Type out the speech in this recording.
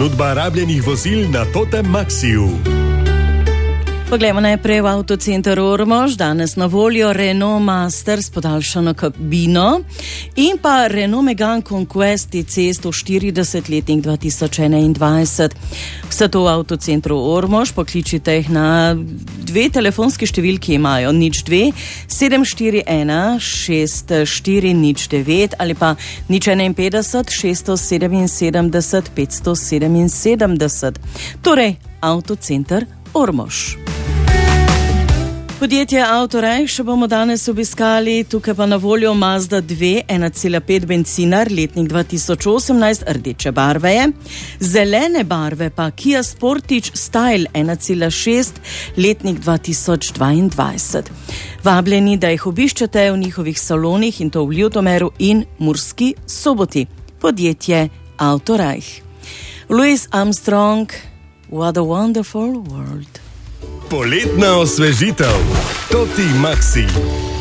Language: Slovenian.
ponudba rabljenih vozil na Totem Maxiju. Poglejmo najprej v avtocenter Ormož. Danes na voljo Renault Master s podaljšano kabino in pa Renault Megane Conquest TC 140-letnik 2021. Vse to v avtocentru Ormož. Pokličite jih na dve telefonski številki imajo 02 741 6409 ali pa 051 677 577. Torej, avtocenter Ormož. Podjetje Autorajh še bomo danes obiskali, tukaj pa na voljo Mazda 2, 1,5 bencinar, letnik 2018, rdeče barve je. Zelene barve pa Kia Sportage Style 1,6, letnik 2022. Vabljeni, da jih obiščete v njihovih salonih in to v Ljutomeru in Murski Soboti. Podjetje Autorajh. Louis Armstrong, What a Wonderful World. Poletna osvežitev. Toti Maxi.